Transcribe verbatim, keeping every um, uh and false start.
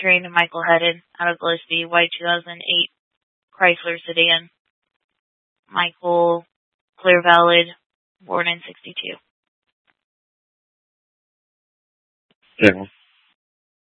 Trained to Michael Hedden out of Gillespie, white two thousand eight Chrysler sedan. Michael, clear valid, born in sixty-two. Second.